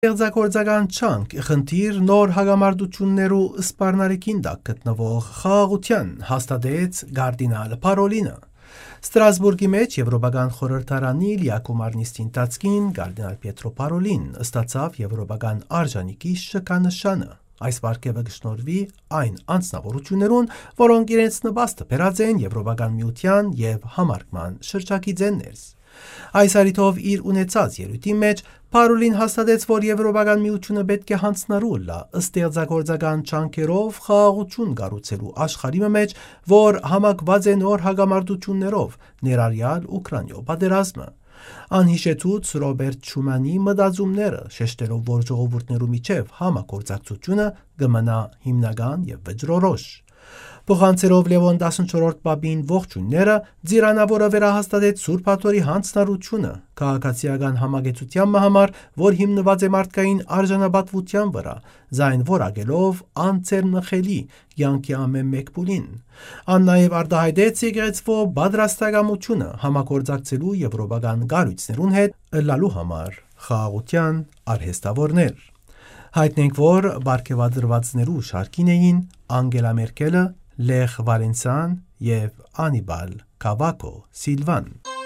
Ստեղծագործական չանք խնդիր նոր հագամարտություններու սպառնալիքին տակ գտնվող խաղաղության հաստատեց կարդինալ Փարոլինը։ Ստրասբուրգի մեջ Եվրոպական խորհրդարանի լիակումար նիստի ընթացքին կարդինալ Պիետրո Փարոլին ստացավ եվրոպական արժանիքի շքանշանը։ Այս պարգևը կշնորհվի այն անձնավորություններուն, որոնք իրենց նպաստը բերած են Եվրոպական միության եւ համարկման շրջագիծեն ներս։ Այս առիթով իր ունեցած ելույթի մեջ Փարոլին հաստատեց, որ Եվրոպական միությունը պետք է հանձնարարու լա ստեղծագործական չանքերով խաղաղություն կառուցելու աշխարհի մեջ, որ համակված է նոր հագամարտություններով, ներառյալ Ուկրաինայ պատերազմը։ Անհիշեցուց Ռոբերտ Շումանի մտածումները, շեշտելով, որ ժողովուրդներու միջև համագործակցությունը կմնա հիմնական եւ վճռորոշ։ Փոխանցելով Լևոն 14-րդ պապին ողջույնները, Ձիրանավորը վերահաստատեց Սուրբ Աթոռի հանձնարարությունը քաղաքացիական համագեցության համար, որ հիմնված է մարդկային արժանապատվության վրա, զայն որակելով անցերնխելի յանքի ամեն մեկ փուլին։ Ան նաև արտահայտեց եկեղեցվո պատրաստակամությունը համագործակցելու եվրոպական կառույցներուն հետ լալու համար խաղաղության արհեստավորներ։ Հայտնենք, որ բարգեւադրվածներու շարքին էին Անգելա Մերկելը, Լեխ Վալենսան եւ Անիբալ Կավակո Սիլվան։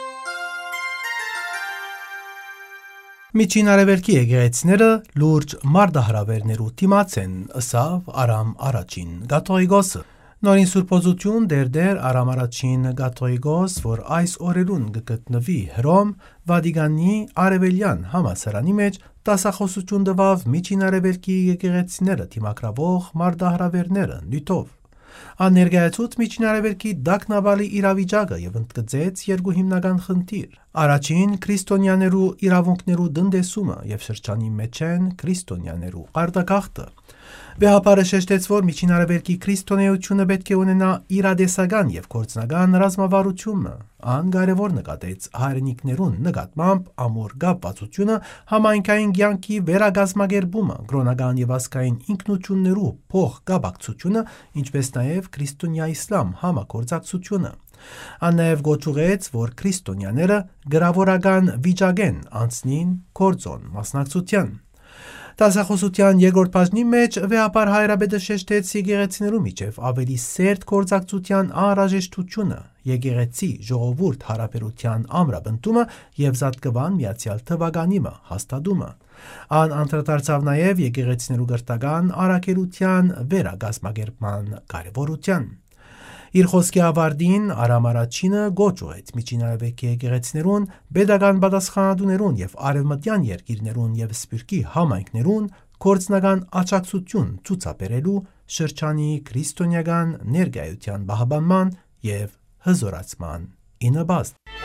Միջին Արևելքի եկեղեցիները լուրջ մարտահրավերներու դիմաց են, ըսավ Արամ առաջին Կաթողիկոսը։ Նորին սուրբոզություն դերդեր Արամ առաջին Կաթողիկոս, որ այս օրերուն կգտնվի Հռոմ, Վատիկանի արևելյան համալսարանի մեջ դասախոսություն տվավ Միջին Արևելքի եկեղեցիները դիմակրավող մարտահրավերները նյութով։ Աներգայացուց Միջին Արևելքի դակնավալի իրավիճակը եւ ընդգծեց երկու հիմնական խնդիր։ Առաջին քրիստոնյաներու իրավունքներու դնդեսումը եւ շրջանի մեջ են քրիստոնյաներու արտագաղթը։ Վեհապարը շեշտեց, որ Միջին Արևելքի քրիստոնեությունը պետք է ունենա իրադեսական եւ գործնական ռազմավարությունը։ Ան կարևոր նկատեց հայրենիքներուն նկատմամբ ամուր կապվածությունը, համայնքային կյանքի վերագազմագերբումը, կրոնական եւ ազգային ինքնություններու փոխկապակցությունը, ինչպես նաեւ քրիստոնյա-իսլամ համագործակցությունը։ Ան նաեւ գոչուեց, որ քրիստոնյաները գրավորական վիճակեն անցնին կորձոն մասնակցության։ Դասախոսության երկրորդ բաժնի մեջ վեհապար հայրապետը շեշտեց եկեղեցիներու միջև ավելի սերտ գործակցության անհրաժեշտությունը, եկեղեցի ժողովուրդ հարաբերության ամրապնդումը եւ Զատկվան միացյալ թվականիմը հաստատումը։ Ան անդրադարձավ նաեւ եկեղեցիներու գրթական առաքելության վերագազմագերբման կարեւորության։ Իր խոսքի ավարտին Արամ առաջինը գոչուեց Միջին Արևելքի եկեղեցիներուն, պետական պատասխանատուներուն եւ արևմտյան երկիրներուն եւ Սփյուռքի համայնքներուն գործնական աջակցություն ցուցաբերելու շրջանի քրիստոնեական ներկայության բահբանման եւ հզորացման իննաբաստ։